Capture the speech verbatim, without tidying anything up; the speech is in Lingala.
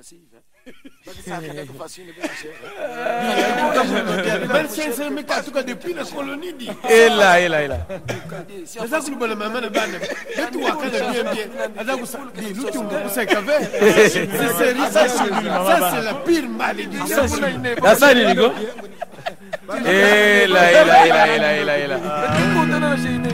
passive. Perché sa che facile per Ben senza me caso che depuis la colonie di. E là, e là, e là. C'est ça que nous voulons maman bande. Et tu as bien bien. Ada ku sa, di nous tu ngomba sa kave. C'est sérieux ça, c'est la pire malédiction. La sai Nico? E là, e là, e là, e là, e là.